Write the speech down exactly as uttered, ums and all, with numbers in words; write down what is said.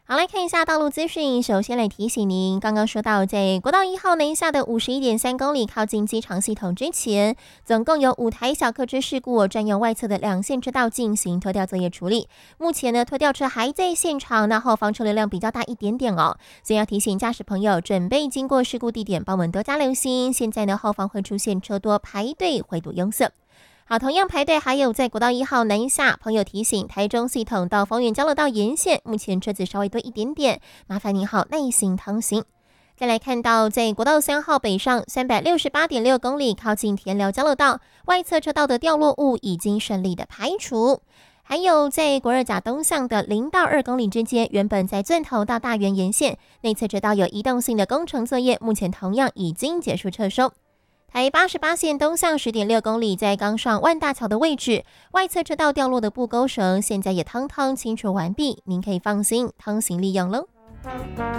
好，来看一下道路资讯。首先来提醒您，刚刚说到在国道一号南下的五十一点三公里靠近机场系统之前，总共有五台小客车事故占用外侧的两线车道进行拖吊作业处理。目前呢，拖吊车还在现场，那后方车流量比较大一点点哦，所以要提醒驾驶朋友准备经过事故地点，帮我们多加留心。现在呢，后方会出现车多排队，会堵拥塞。好，同样排队还有在国道一号南下，朋友提醒，台中系统到丰原交流道沿线，目前车子稍微多一点点，麻烦您好耐心通行。再来看到在国道三号北上三百六十八点六公里，靠近田寮交流道外侧车道的掉落物已经顺利的排除。还有在国二甲东向的零到二公里之间，原本在钻头到大园沿线内侧车道有移动性的工程作业，目前同样已经结束撤收。台八十八线东向十点六公里，在刚上万大桥的位置，外侧车道掉落的布钩绳现在也通通清除完毕，您可以放心通行利用喽。